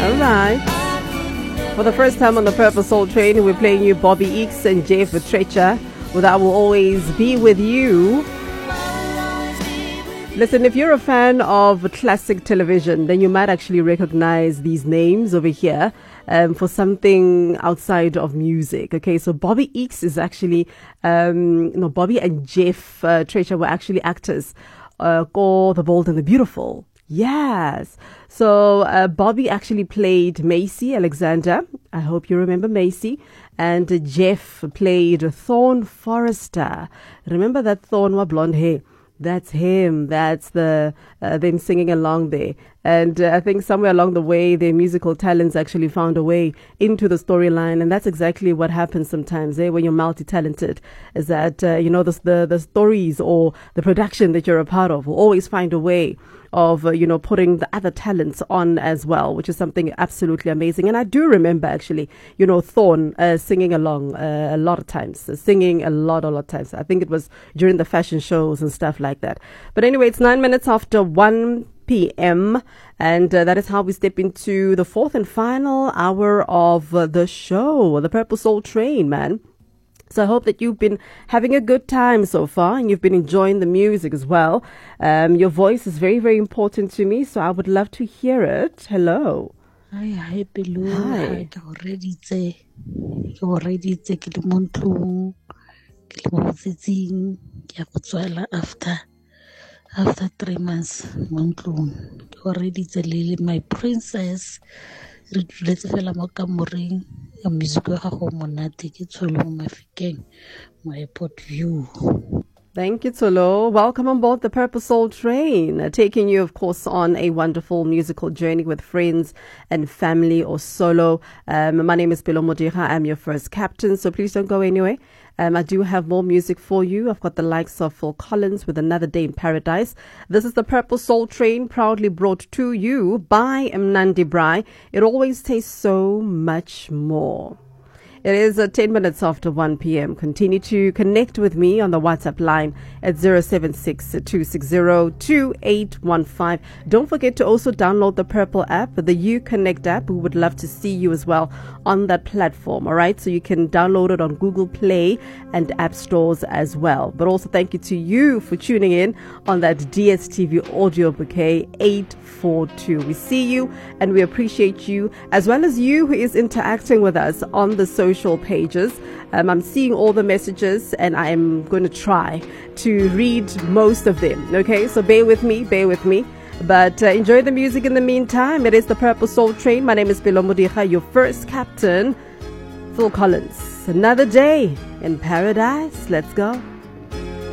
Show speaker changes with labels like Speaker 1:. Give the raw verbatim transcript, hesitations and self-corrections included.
Speaker 1: All right. For the first time on the Purple Soul Train, we're playing you Bobby Eakes and Jeff Treacher with I Will Always Be With You. Listen, if you're a fan of classic television, then you might actually recognize these names over here um, for something outside of music. Okay, so Bobby Eakes is actually, um, no, Bobby and Jeff uh, Treacher were actually actors. Uh, called The Bold and the Beautiful. Yes. So uh, Bobby actually played Macy Alexander. I hope you remember Macy. And uh, Jeff played Thorne Forrester. Remember that Thorne with blonde hair? That's him. That's the uh, them singing along there. And uh, I think somewhere along the way, their musical talents actually found a way into the storyline. And that's exactly what happens sometimes, eh, when you're multi-talented, is that, uh, you know, the, the, the stories or the production that you're a part of will always find a way of, uh, you know, putting the other talents on as well, which is something absolutely amazing. And I do remember actually, you know, Thorne uh, singing along uh, a lot of times, uh, singing a lot, a lot of times. I think it was during the fashion shows and stuff like that. But anyway, it's nine minutes after one p.m. and uh, that is how we step into the fourth and final hour of uh, the show, the Purple Soul Train, man. So I hope that you've been having a good time so far and you've been enjoying the music as well. Um, your voice is very, very important to me, so I would love to hear it. Hello.
Speaker 2: Hi, hi, Pelu.
Speaker 1: Hi.
Speaker 2: Ke already tse. Ke already tse ke le montlong. Ke le botsitsing. Ke a go tswela after after three months montlong. Ke already tse le my princess. Re duletse fela mo kamoreng. Ya music wa gago monate ke tsholo mo mafikeng mo airport view.
Speaker 1: Thank you, Tolo. Welcome on board the Purple Soul Train, uh, taking you, of course, on a wonderful musical journey with friends and family or solo. Um, my name is Bilo Modiha. I'm your first captain, so please don't go anywhere. Um, I do have more music for you. I've got the likes of Phil Collins with Another Day in Paradise. This is the Purple Soul Train, proudly brought to you by Mnandi Brai. It always tastes so much more. It is uh, ten minutes after one p.m. Continue to connect with me on the WhatsApp line at zero seven six, two six zero, two eight one five. Don't forget to also download the Purple app, the You Connect app. We would love to see you as well on that platform, all right? So you can download it on Google Play and app stores as well. But also thank you to you for tuning in on that D S T V audio bouquet eight four two. We see you and we appreciate you, as well as you who is interacting with us on the social pages. Um, I'm seeing all the messages and I'm going to try to read most of them. Okay, so bear with me, bear with me. But uh, enjoy the music in the meantime. It is the Purple Soul Train. My name is Bilo Modiha, your first captain. Phil Collins. Another Day in Paradise. Let's go.